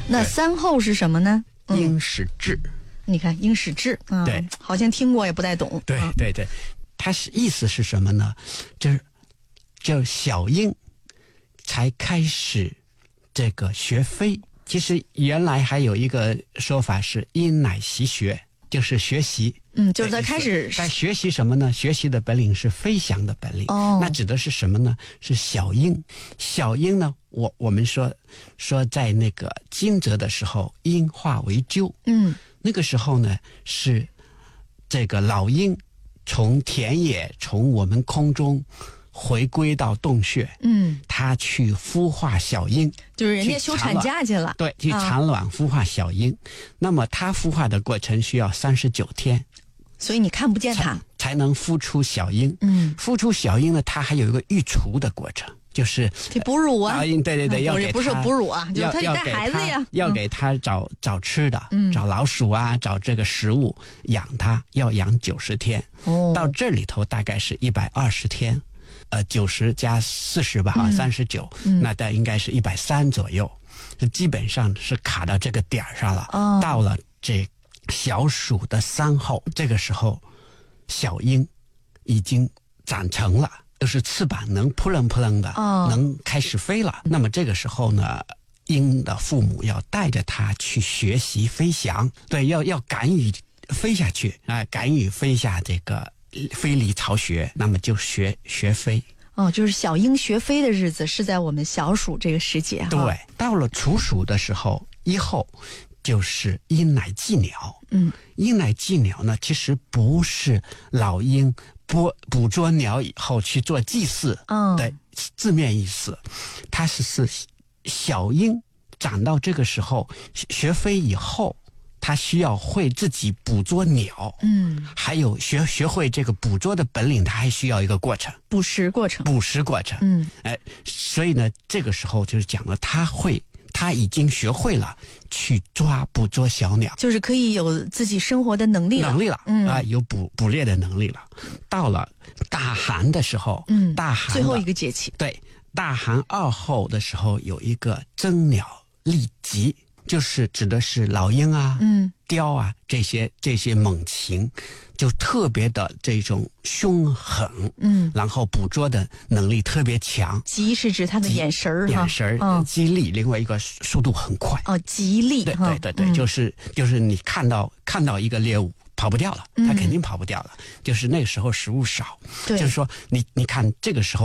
那三后是什么呢？ 鹰始雉。 你看鹰始雉啊， 对， 好像听过也不太懂。 对对对，它是意思是什么呢？就小鹰才开始这个学飞。其实原来还有一个说法是鹰乃习学，就是学习。 就是他开始在学习什么呢？学习的本领是飞翔的本领。那指的是什么呢？是小鹰。小鹰呢，我们说在那个惊蛰的时候，鹰化为鸠。那个时候呢，是这个老鹰从田野从我们空中回归到洞穴，他去孵化小鹰， 就是人家休产假去了， 对，去产卵孵化小鹰。那么它孵化的过程需要39天， 所以你看不见它才能孵出小鹰。孵出小鹰呢，它还有一个育雏的过程，就是哺乳啊。 对对对，要给它不是哺乳啊，就是它带孩子呀， 要给它找吃的，找老鼠啊，找这个食物养它，要养90天。到这里头大概是120天。90加40吧，39，那大概应该是130左右，基本上是卡到这个点上了。到了这小暑的3后，这个时候小鹰已经长成了，就是翅膀能扑棱扑棱的，能开始飞了。那么这个时候呢，鹰的父母要带着它去学习飞翔，对，要敢于飞下去啊，敢于飞下这个飞离巢穴，那么就学飞。 就是小鹰学飞的日子是在我们小暑这个时节。 对，到了处暑的时候1后，就是鹰乃寄鸟。鹰乃寄鸟呢，其实不是老鹰捕捉鸟以后去做祭祀的字面意思，它是小鹰长到这个时候学飞以后，他需要会自己捕捉鸟，还有学会这个捕捉的本领，他还需要一个过程，捕食过程。所以呢，这个时候就是讲了，他已经学会了去捕捉小鸟， 就是可以有自己生活的能力了， 有捕猎的能力了。到了大寒的时候，大寒最后一个节气， 对，大寒2后的时候有一个征鸟立集。就是指的是老鹰啊、雕啊这些猛禽，就特别的这种凶狠，然后捕捉的能力特别强。 急是指它的眼神儿， 激励，另外一个速度很快。 激励， 对，就是你看到一个猎物跑不掉了，它肯定跑不掉了。就是那个时候食物少，就是说你看这个时候。